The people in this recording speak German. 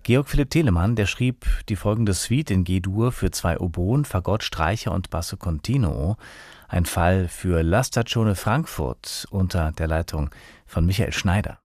Georg Philipp Telemann, der schrieb die folgende Suite in G-Dur für 2 Oboen, Fagott, Streicher und Basso Continuo. Ein Fall für La Stagione Frankfurt unter der Leitung von Michael Schneider.